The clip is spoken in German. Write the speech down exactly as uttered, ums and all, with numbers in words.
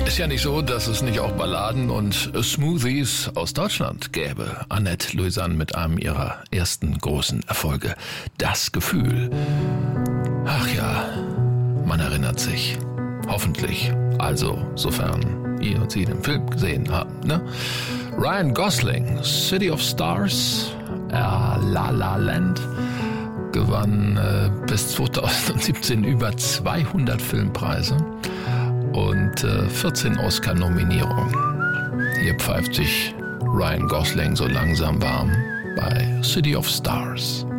Ist ja nicht so, dass es nicht auch Balladen und Smoothies aus Deutschland gäbe. Annette Louisanne mit einem ihrer ersten großen Erfolge. Das Gefühl. Ach ja, man erinnert sich. Hoffentlich. Also, sofern ihr und sie den Film gesehen habt, ne? Ryan Gosling, City of Stars, äh, La La Land, gewann äh, bis zweitausendsiebzehn über zweihundert Filmpreise und äh, vierzehn Oscar-Nominierungen. Hier pfeift sich Ryan Gosling so langsam warm bei City of Stars.